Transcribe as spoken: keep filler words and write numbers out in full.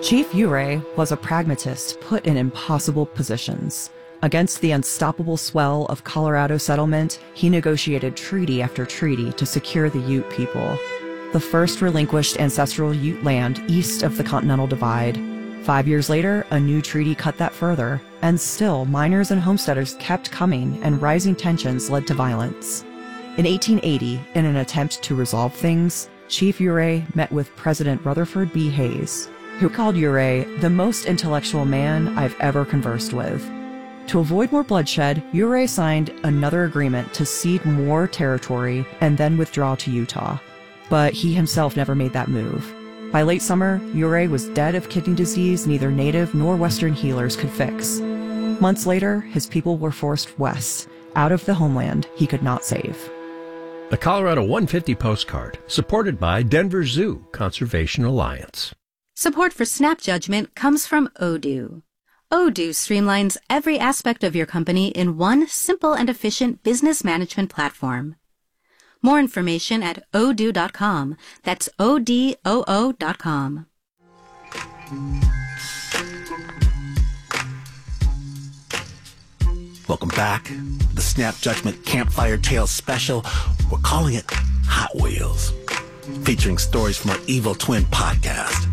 Chief Ouray was a pragmatist put in impossible positions. Against the unstoppable swell of Colorado settlement, he negotiated treaty after treaty to secure the Ute people, the first relinquished ancestral Ute land east of the Continental Divide. Five years later, a new treaty cut that further, and still miners and homesteaders kept coming, and rising tensions led to violence. In eighteen eighty, in an attempt to resolve things, Chief Ouray met with President Rutherford B. Hayes, who called Ouray the most intellectual man I've ever conversed with. To avoid more bloodshed, Ouray signed another agreement to cede more territory and then withdraw to Utah. But he himself never made that move. By late summer, Ouray was dead of kidney disease neither native nor Western healers could fix. Months later, his people were forced west, out of the homeland he could not save. The Colorado one fifty postcard, supported by Denver Zoo Conservation Alliance. Support for Snap Judgment comes from Odoo. Odoo streamlines every aspect of your company in one simple and efficient business management platform. More information at odoo dot com. That's O D O O dot com. Welcome back. The Snap Judgment Campfire Tales special. We're calling it Hot Wheels, featuring stories from our Evil Twin podcast.